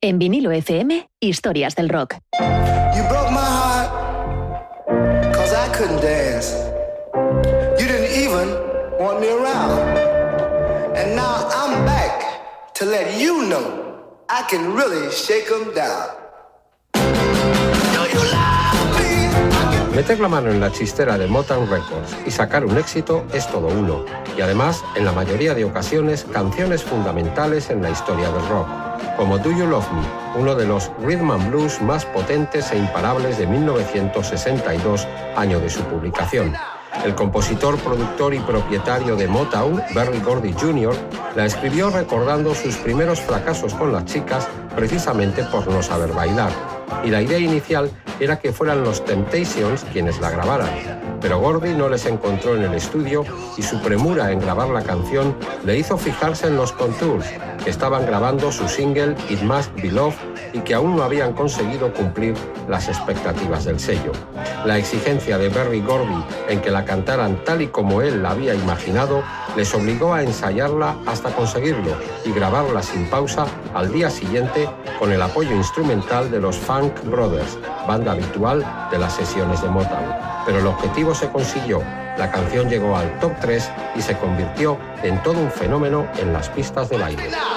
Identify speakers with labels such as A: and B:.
A: En Vinilo FM, historias del rock.
B: You broke my heart, 'cause I couldn't dance. You didn't even want me around. And now I'm back to let you know I can really shake 'em down.
C: Meter la mano en la chistera de Motown Records y sacar un éxito es todo uno, y además, en la mayoría de ocasiones, canciones fundamentales en la historia del rock, como Do You Love Me, uno de los rhythm and blues más potentes e imparables de 1962, año de su publicación. El compositor, productor y propietario de Motown, Berry Gordy Jr., la escribió recordando sus primeros fracasos con las chicas, precisamente por no saber bailar. Y la idea inicial era que fueran los Temptations quienes la grabaran, pero Gordy no les encontró en el estudio y su premura en grabar la canción le hizo fijarse en los Contours, que estaban grabando su single It Must Be Love y que aún no habían conseguido cumplir las expectativas del sello. La exigencia de Berry Gordy en que la cantaran tal y como él la había imaginado les obligó a ensayarla hasta conseguirlo y grabarla sin pausa al día siguiente con el apoyo instrumental de los Funk Brothers, banda habitual de las sesiones de Motown. Pero el objetivo se consiguió. La canción llegó al top 3 y se convirtió en todo un fenómeno en las pistas de baile.